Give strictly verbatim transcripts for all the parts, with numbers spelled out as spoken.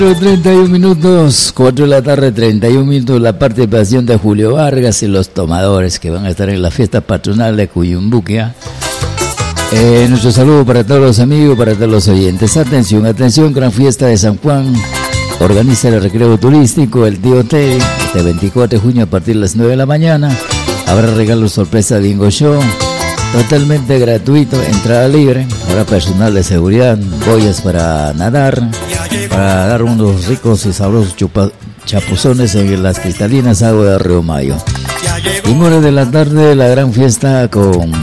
treinta y un minutos, cuatro de la tarde, treinta y un minutos, la participación de Julio Vargas y los tomadores que van a estar en la fiesta patronal de Cuyumbuquia. Eh, nuestro saludo para todos los amigos, para todos los oyentes. Atención, atención, gran fiesta de San Juan. Organiza el recreo turístico, el tío Teddy, este veinticuatro de junio a partir de las nueve de la mañana. Habrá regalos sorpresa Bingo Show, totalmente gratuito, entrada libre. Habrá personal de seguridad, boyas para nadar, para dar unos ricos y sabrosos chupa, chapuzones en las cristalinas aguas de Río Mayo. Y nueve de la tarde, la gran fiesta con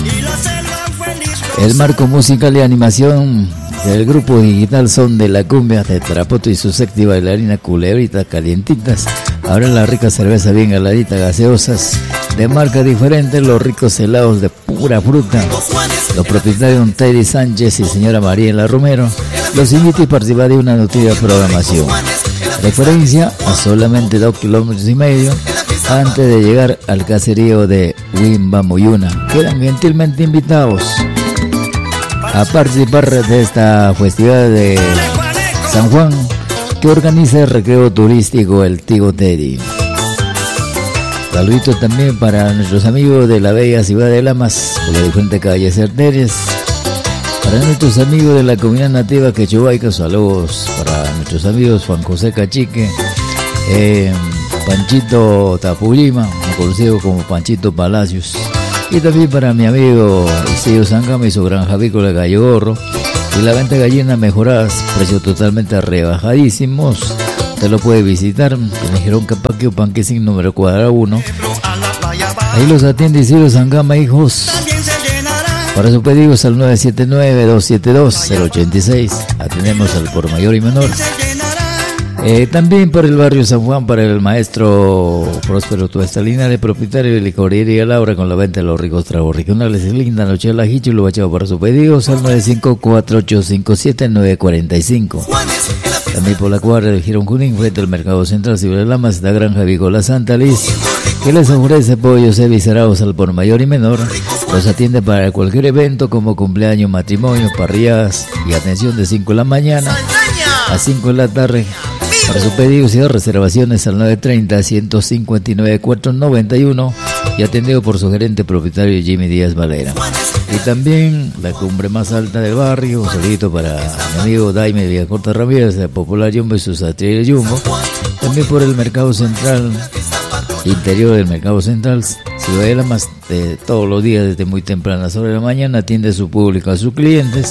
el marco musical y animación del grupo digital Son de la Cumbia de Tarapoto y su sexta bailarina Culebrita Calientitas. Habrá la rica cerveza bien heladita, gaseosas de marca diferente, los ricos helados de pura fruta. Los propietarios don Teddy Sánchez y señora Mariela Romero los invito a participar de una nutrida programación. Referencia a solamente dos kilómetros y medio antes de llegar al caserío de Huimbamoyuna. Quedan gentilmente invitados a participar de esta festividad de San Juan que organiza el recreo turístico el tío Teddy. Saluditos también para nuestros amigos de la bella ciudad de Lamas, por las diferentes calles y arterias. Para nuestros amigos de la comunidad nativa quechubaica, saludos para nuestros amigos Juan José Cachique, eh, Panchito Tapulima, conocido como Panchito Palacios. Y también para mi amigo Isidro Sangama y su granja avícola Gallo Gorro. Y la venta de gallinas mejoradas, precios totalmente rebajadísimos. Usted lo puede visitar en el Girón Capaquio, Panquecín número cuadrado uno. Ahí los atiende Isidro Sangama, hijos. Para sus pedidos al nueve siete nueve, dos siete dos, cero ocho seis. Atendemos al por mayor y menor. Eh, también para el barrio San Juan, para el maestro Próspero Tuestalina, de propietario de Licorería Laura, con la venta de los ricos tragos regionales. Es linda noche la Hichu, lo bachado para sus pedidos al nueve cinco cuatro ocho cinco siete nueve cuatro cinco. También por la cuadra del Girón Junín, frente al Mercado Central Ciudad de Lamas, esta granja avícola Santa Liz, que les ofrece pollos eviscerados al por mayor y menor. Los atiende para cualquier evento como cumpleaños, matrimonio, parrilladas y atención de cinco de la mañana a cinco de la tarde. Para sus pedidos y reservaciones al nueve treinta, ciento cincuenta y nueve, cuatrocientos noventa y uno y atendido por su gerente propietario Jimmy Díaz Valera. Y también la cumbre más alta del barrio, un saludito para mi amigo Daime Villacorta Ramírez de Popular Jumbo y sus atriles Jumbo. También por el Mercado Central, interior del Mercado Central, Ciudad de Lamas, de todos los días desde muy tempranas horas de la mañana, atiende a su público, a sus clientes.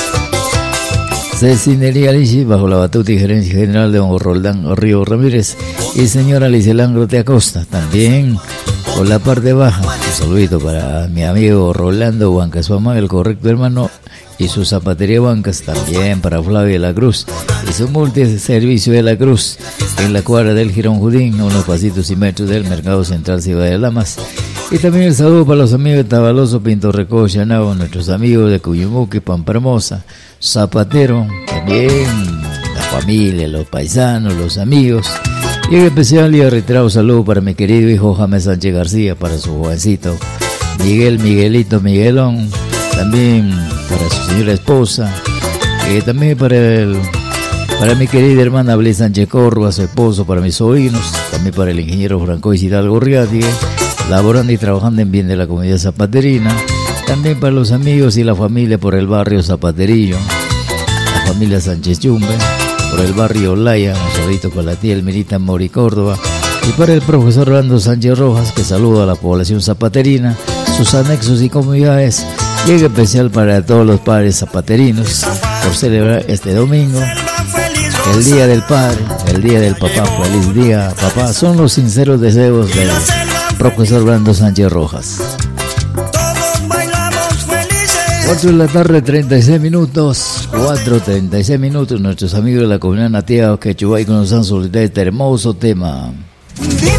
Cecinería Lichi, bajo la batuta y gerencia general de don Roldán Río Ramírez y señora Licelangro de Acosta. También por la parte baja, un saludito para mi amigo Rolando Huancas, su mamá, el correcto hermano, y su zapatería Huancas. También para Flavia de la Cruz y su multiservicio de la Cruz en la cuadra del Girón Judín, unos pasitos y metros del Mercado Central Ciudad de Lamas. Y también el saludo para los amigos de Tabaloso, Pinto Recodo, Chanao, nuestros amigos de Cuyumuque, Pampa Hermosa, Zapatero, también la familia, los paisanos, los amigos. Y en especial y reiterado saludo para mi querido hijo James Sánchez García, para su jovencito Miguel, Miguelito, Miguelón, también para su señora esposa, y también para el, para mi querida hermana Blé Sánchez Córdoba, su esposo, para mis sobrinos, también para el ingeniero Franco Hidalgo Riatique, laborando y trabajando en bien de la comunidad zapaterina. También para los amigos y la familia por el barrio Zapaterillo, la familia Sánchez Yumbe, por el barrio Olaya, un saludito con la tía Elmirita Mori Córdoba, y para el profesor Orlando Sánchez Rojas, que saluda a la población zapaterina, sus anexos y comunidades, y en especial para todos los padres zapaterinos, por celebrar este domingo el Día del Padre, el Día del Papá. Feliz día, papá. Son los sinceros deseos del profesor Orlando Sánchez Rojas. cuatro de la tarde, treinta y seis minutos, cuatro treinta y seis minutos. Nuestros amigos de la comunidad nativa quechubaica nos han solicitado este hermoso tema.